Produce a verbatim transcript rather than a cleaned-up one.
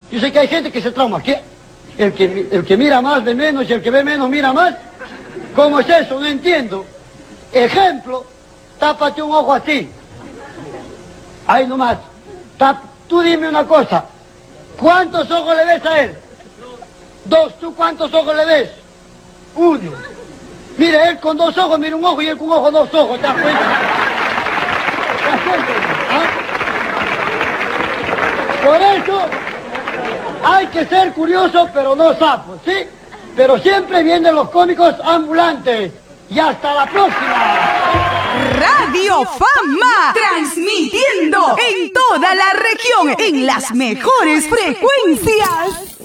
Yo sé que hay gente que se trauma. ¿Qué? El que, el que mira más ve menos y el que ve menos mira más. ¿Cómo es eso? No entiendo. Ejemplo, tápate un ojo así. Ahí nomás. Tap, tú dime una cosa. ¿Cuántos ojos le ves a él? Dos. ¿Tú cuántos ojos le ves? Uno. Mire, él con dos ojos mira un ojo y él con un ojo dos ojos. ¿Te das cuenta? ¿Te das cuenta? ¿Ah? Por eso hay que ser curioso, pero no sapo, ¿sí? Pero siempre vienen los cómicos ambulantes. Y hasta la próxima. Radio Fama, transmitiendo en toda la región, en las mejores frecuencias.